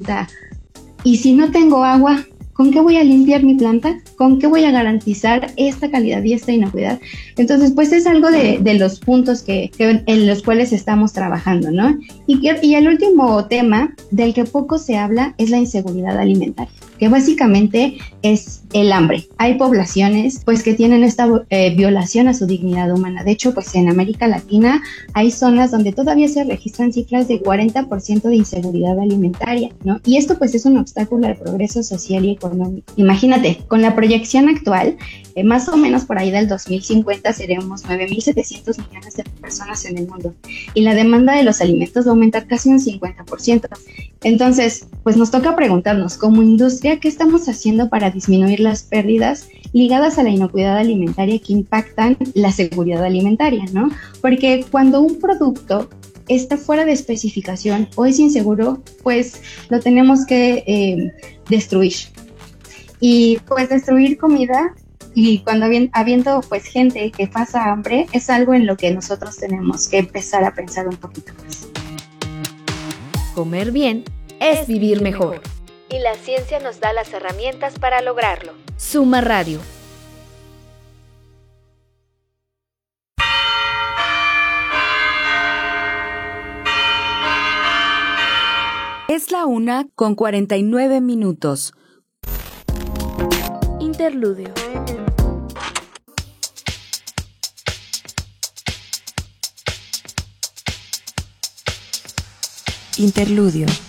pregunta, ¿y si no tengo agua? ¿Con qué voy a limpiar mi planta? ¿Con qué voy a garantizar esta calidad y esta inocuidad? Entonces, pues es algo de los puntos en los cuales estamos trabajando, ¿no? Y el último tema del que poco se habla es la inseguridad alimentaria, que básicamente es el hambre. Hay poblaciones pues que tienen esta violación a su dignidad humana. De hecho, pues en América Latina hay zonas donde todavía se registran cifras de 40% de inseguridad alimentaria, ¿no? Y esto pues es un obstáculo al progreso social y económico. Imagínate, con la proyección actual, más o menos por ahí del 2050 seremos 9.700 millones de personas en el mundo y la demanda de los alimentos va a aumentar casi un 50%. Entonces, pues nos toca preguntarnos, como industria, ¿qué estamos haciendo para disminuir las pérdidas ligadas a la inocuidad alimentaria que impactan la seguridad alimentaria, ¿no? Porque cuando un producto está fuera de especificación o es inseguro, pues lo tenemos que destruir. Y pues destruir comida y cuando habiendo pues gente que pasa hambre es algo en lo que nosotros tenemos que empezar a pensar un poquito más. Comer bien es vivir mejor. Y la ciencia nos da las herramientas para lograrlo. Suma Radio. Es la 1:49. Interludio. Interludio.